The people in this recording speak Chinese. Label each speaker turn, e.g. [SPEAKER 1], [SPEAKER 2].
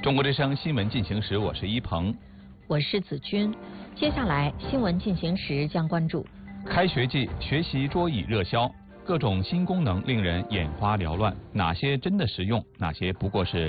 [SPEAKER 1] 中国之声新闻进行时，我是一鹏，
[SPEAKER 2] 我是子君。接下来新闻进行时将关注：
[SPEAKER 1] 开学季学习桌椅热销，各种新功能令人眼花缭乱，哪些真的实用，哪些不过是